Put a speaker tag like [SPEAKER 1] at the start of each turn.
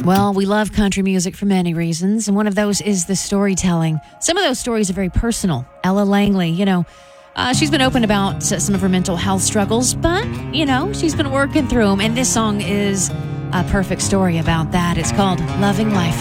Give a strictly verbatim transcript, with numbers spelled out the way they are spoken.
[SPEAKER 1] Well, we love country music for many reasons, and one of those is the storytelling. Some of those stories are very personal. Ella Langley, you know, uh, she's been open about uh, some of her mental health struggles, but, you know, she's been working through them, and this song is a perfect story about that. It's called Loving Life.